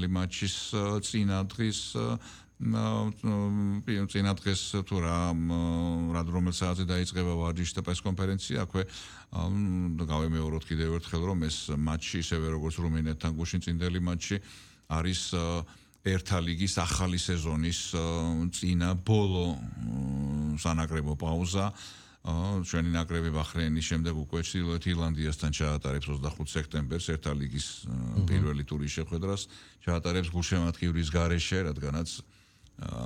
ფინალი матчის წინა დღის წინა დღეს თუ რომელ საათზე დაიწყება ვარჯიში და პრესკონფერენცია, აქვე გავიმეოროთ კიდევ ერთხელ, რომ ეს матчი ისევე როგორც რუმინეთთან გუშინწინდელი матчი არის ერთა ლიგის ახალი სეზონის წინა ბოლო სანაკრებო პაუზა. ჩვენი ნაკრები ბაჰრეინის შემდეგ უკვე ჩრდილოეთ ირლანდიასთან ჩაატარებს 25 სექტემბერს ერთა ლიგის პირველი ტურის შეხვედრას, ჩაატარებს გულშემატკივრის გარეშე, რადგანაც